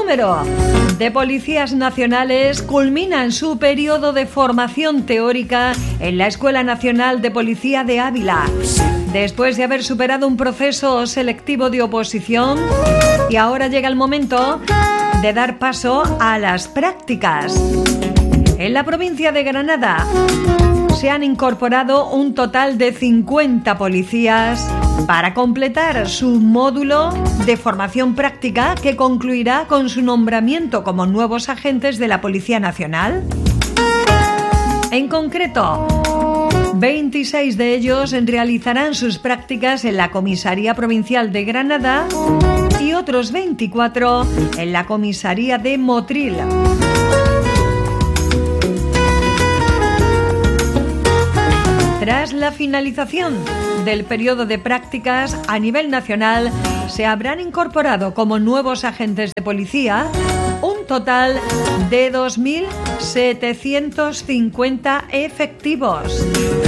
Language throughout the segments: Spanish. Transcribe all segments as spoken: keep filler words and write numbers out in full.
número de policías nacionales culminan su periodo de formación teórica en la Escuela Nacional de Policía de Ávila, después de haber superado un proceso selectivo de oposición, y ahora llega el momento de dar paso a las prácticas. En la provincia de Granada se han incorporado un total de cincuenta policías para completar su módulo de formación práctica, que concluirá con su nombramiento como nuevos agentes de la Policía Nacional. En concreto, veintiséis de ellos realizarán sus prácticas en la Comisaría Provincial de Granada y otros veinticuatro en la Comisaría de Motril. Tras la finalización del periodo de prácticas a nivel nacional, se habrán incorporado como nuevos agentes de policía un total de dos mil setecientos cincuenta efectivos.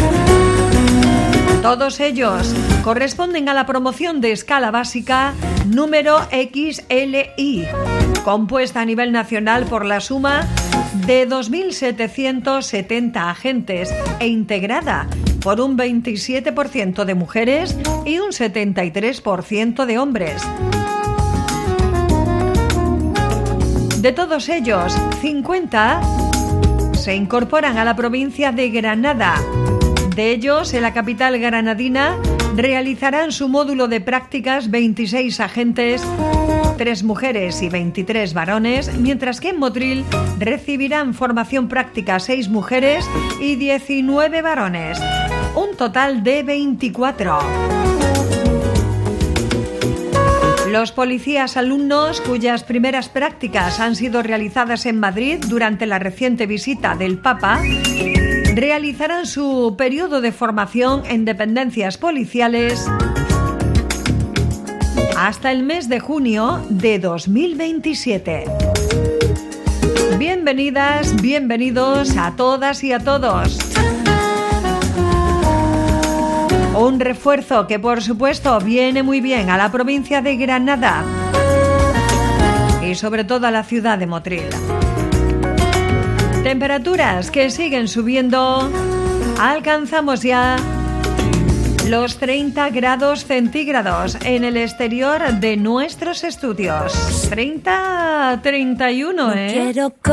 Todos ellos corresponden a la promoción de escala básica número X L I, compuesta a nivel nacional por la suma de dos mil setecientos setenta agentes e integrada por un veintisiete por ciento de mujeres y un setenta y tres por ciento de hombres. De todos ellos, cincuenta se incorporan a la provincia de Granada. De ellos, en la capital granadina realizarán su módulo de prácticas veintiséis agentes, tres mujeres y veintitrés varones, mientras que en Motril recibirán formación práctica seis mujeres y diecinueve varones, un total de veinticuatro. Los policías alumnos cuyas primeras prácticas han sido realizadas en Madrid durante la reciente visita del Papa realizarán su periodo de formación en dependencias policiales hasta el mes de junio de dos mil veintisiete. Bienvenidas, bienvenidos a todas y a todos. Un refuerzo que, por supuesto, viene muy bien a la provincia de Granada y sobre todo a la ciudad de Motril. Temperaturas que siguen subiendo. Alcanzamos ya los treinta grados centígrados en el exterior de nuestros estudios. treinta, treinta y uno, ¿eh?